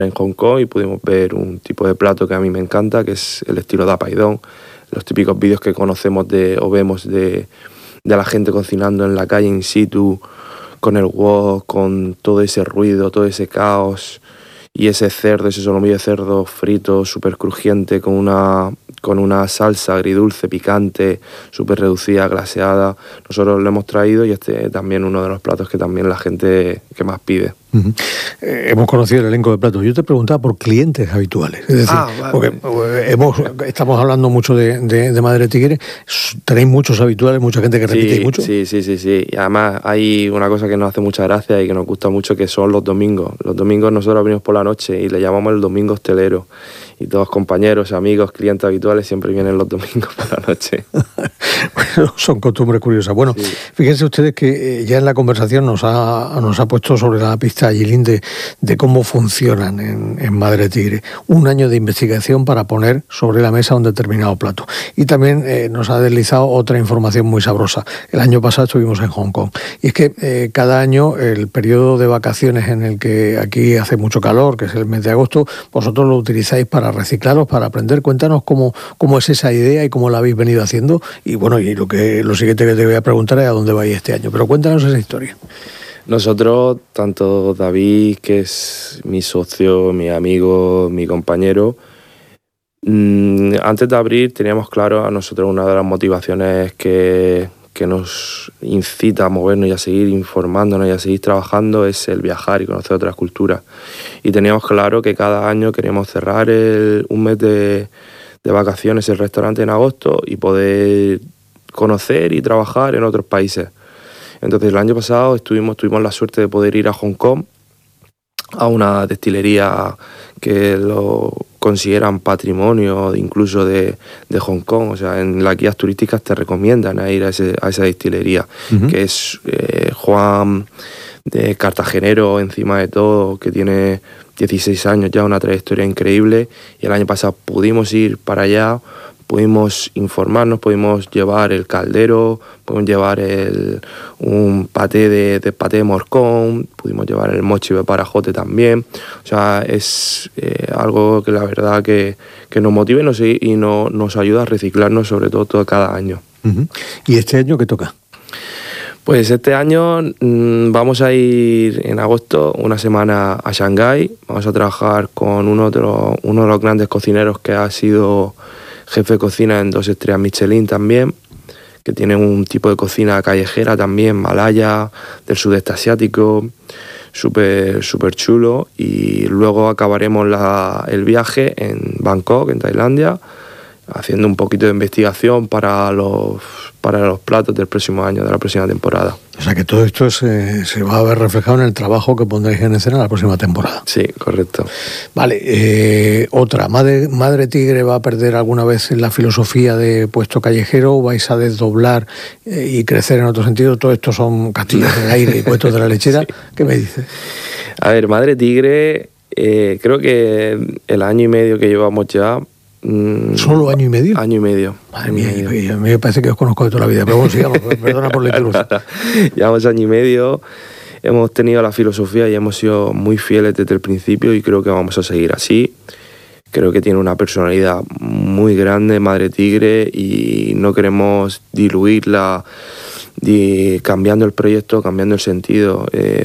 en Hong Kong y pudimos ver un tipo de plato que a mí me encanta, que es el estilo de apaidón. Los típicos vídeos que conocemos o vemos de la gente cocinando en la calle in situ, con el wok, con todo ese ruido, todo ese caos, y ese cerdo, ese solomillo de cerdo frito, súper crujiente, con una salsa agridulce, picante, súper reducida, glaseada. Nosotros lo hemos traído y este es también uno de los platos que también la gente que más pide. Uh-huh. Hemos conocido el elenco de platos. Yo te preguntaba por clientes habituales. Es decir, vale. porque estamos hablando mucho de Madre Tigre. ¿Tenéis muchos habituales, mucha gente que repite mucho? Sí. Y además hay una cosa que nos hace mucha gracia y que nos gusta mucho, que son los domingos. Los domingos nosotros venimos por la noche y le llamamos el domingo hostelero. Y todos compañeros, amigos, clientes habituales siempre vienen los domingos por la noche. Bueno, son costumbres curiosas. Bueno, sí. Fíjense ustedes que ya en la conversación nos ha puesto sobre la pista Ayilín de cómo funcionan en Madre Tigre. Un año de investigación para poner sobre la mesa un determinado plato. Y también nos ha deslizado otra información muy sabrosa. El año pasado estuvimos en Hong Kong. Y es que cada año el periodo de vacaciones en el que aquí hace mucho calor, que es el mes de agosto, vosotros lo utilizáis para reciclaros, para aprender. Cuéntanos cómo es esa idea y cómo la habéis venido haciendo. Y bueno, y lo siguiente que te voy a preguntar es a dónde vais este año. Pero cuéntanos esa historia. Nosotros, tanto David, que es mi socio, mi amigo, mi compañero, antes de abrir teníamos claro a nosotros una de las motivaciones que nos incita a movernos y a seguir informándonos y a seguir trabajando es el viajar y conocer otras culturas. Y teníamos claro que cada año queríamos cerrar un mes de vacaciones el restaurante en agosto y poder conocer y trabajar en otros países. Entonces el año pasado tuvimos la suerte de poder ir a Hong Kong, a una destilería que lo consideran patrimonio incluso de Hong Kong. O sea, en las guías turísticas te recomiendan ir a esa destilería, uh-huh. Que es Juan de Cartagenero, encima de todo, que tiene 16 años ya, una trayectoria increíble, y el año pasado pudimos ir para allá, pudimos informarnos, pudimos llevar el caldero, pudimos llevar un paté de paté de morcón, pudimos llevar el mochi de parajote también. O sea, es algo que la verdad que nos motiva y nos ayuda a reciclarnos, sobre todo cada año. Uh-huh. ¿Y este año qué toca? Pues este año vamos a ir en agosto una semana a Shanghái. Vamos a trabajar con uno de los grandes cocineros que ha sido jefe de cocina en 2 estrellas Michelin también, que tiene un tipo de cocina callejera también, malaya, del sudeste asiático, súper chulo. Y luego acabaremos el viaje en Bangkok, en Tailandia, haciendo un poquito de investigación para los platos del próximo año, de la próxima temporada. O sea que todo esto se va a ver reflejado en el trabajo que pondréis en escena la próxima temporada. Sí, correcto. Vale, otra. ¿Madre Tigre va a perder alguna vez la filosofía de puesto callejero? ¿O vais a desdoblar y crecer en otro sentido? Todo esto son castillos en el aire y puestos de la lechera. Sí. ¿Qué me dices? A ver, Madre Tigre, creo que el año y medio que llevamos ya... ¿Solo año y medio? Año y medio. Madre mía, a mí me parece que os conozco de toda la vida, pero bueno, sigamos, perdona por la intrusión. Llevamos año y medio, hemos tenido la filosofía y hemos sido muy fieles desde el principio y creo que vamos a seguir así. Creo que tiene una personalidad muy grande, Madre Tigre, y no queremos diluirla cambiando el proyecto, cambiando el sentido.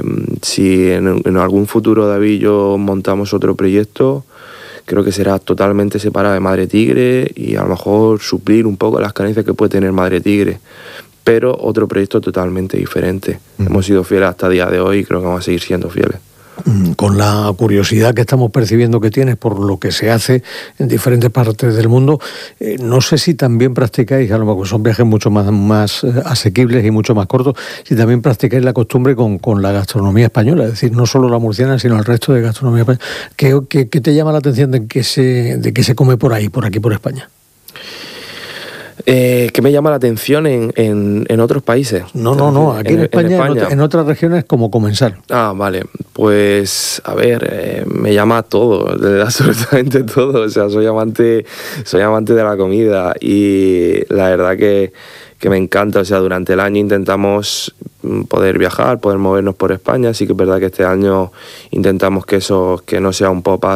Si en algún futuro David y yo montamos otro proyecto, creo que será totalmente separado de Madre Tigre y a lo mejor suplir un poco las carencias que puede tener Madre Tigre, pero otro proyecto totalmente diferente. Hemos sido fieles hasta el día de hoy y creo que vamos a seguir siendo fieles. Con la curiosidad que estamos percibiendo que tienes por lo que se hace en diferentes partes del mundo, no sé si también practicáis, a lo mejor son viajes mucho más asequibles y mucho más cortos, si también practicáis la costumbre con la gastronomía española, es decir, no solo la murciana, sino el resto de gastronomía española. ¿Qué te llama la atención de que se come por aquí por España? ¿Qué me llama la atención en otros países? No, aquí en España. En otras regiones como comensal. Ah, vale, pues a ver, me llama todo, absolutamente todo. O sea, soy amante de la comida y la verdad que me encanta. O sea, durante el año intentamos poder viajar, poder movernos por España. Sí que es verdad que este año intentamos que no sea un pop-up,